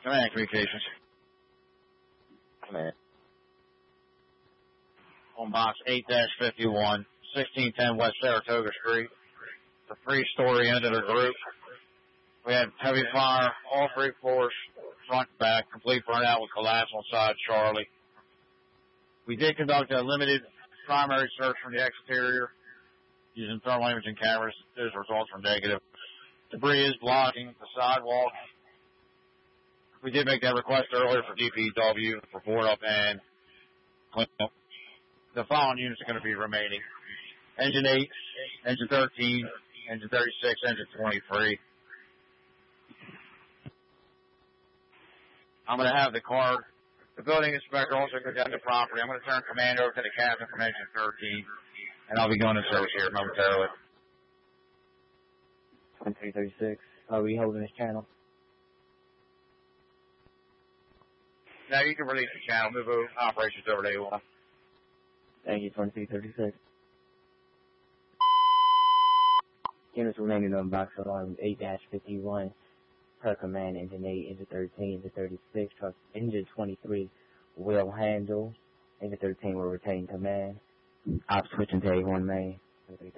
Command Communications. Command. On box 8-51, 1610 West Saratoga Street. The 3-story end of the group. We had heavy fire, all 3 floors, front and back, complete burnout with collapse on side Charlie. We did conduct a limited primary search from the exterior using thermal imaging cameras. Those results were negative. Debris is blocking the sidewalk. We did make that request earlier for DPW for board up and cleanup. The following units are going to be remaining. Engine 8, Engine 13, Engine 36, Engine 23. I'm going to have the building inspector also go down the property. I'm going to turn command over to the captain from Engine 13, and I'll be going to service here momentarily. 2336, are we holding this channel? Now you can release the channel, move operations over to A1. Thank you, 2336. Units remaining on box alarm 8-51. Per command, Engine 8, Engine 13, Engine 36, truck, Engine 23 will handle. Engine 13 will retain command. Ops switching to A1 main.